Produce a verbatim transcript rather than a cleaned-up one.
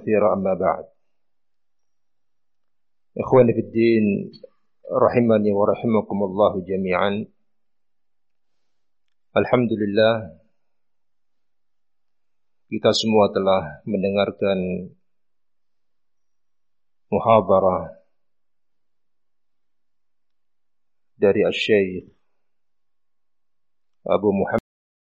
كثيرا أما بعد. إخواني في الدين rahimani wa rahimakumullah jami'an. Alhamdulillah, kita semua telah mendengarkan muhadarah dari Asy-Syaikh Abu Muhammad